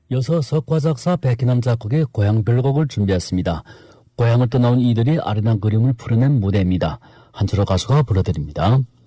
이어서 석화 작사 백희남 작곡의 고향별 곡을 준비했습니다. 고향을 떠나온 이들이 아련한 그림을 풀어낸 무대입니다. 한철호 가수가 불러드립니다.